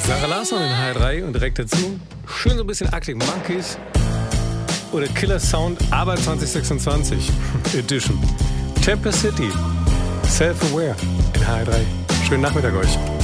Sarah Larsson in HR3 und direkt dazu schön so ein bisschen Arctic Monkeys oder Killer Sound, aber 2026 Edition. Temper City, Self-Aware in HR3. Schönen Nachmittag euch.